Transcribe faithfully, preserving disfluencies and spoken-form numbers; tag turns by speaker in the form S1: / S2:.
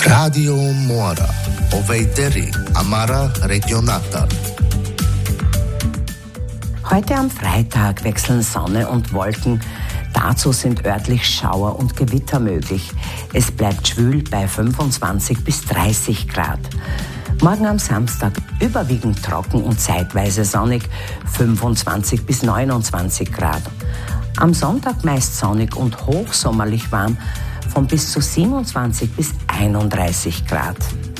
S1: Radio Mora, Oveiteri, Amara Regionata.
S2: Heute am Freitag wechseln Sonne und Wolken. Dazu sind örtlich Schauer und Gewitter möglich. Es bleibt schwül bei fünfundzwanzig bis dreißig Grad. Morgen am Samstag überwiegend trocken und zeitweise sonnig, fünfundzwanzig bis neunundzwanzig Grad. Am Sonntag meist sonnig und hochsommerlich warm, von bis zu siebenundzwanzig bis einunddreißig Grad.